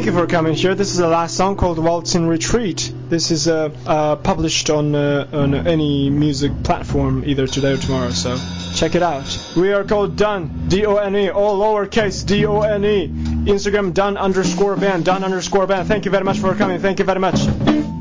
thank you for coming here. This is the last song called Waltz in Retreat. This is published on any music platform either today or tomorrow, so check it out. We are called Done, D-O-N-E, all lowercase D-O-N-E. Instagram done_band, done_band. Thank you very much for coming. Thank you very much.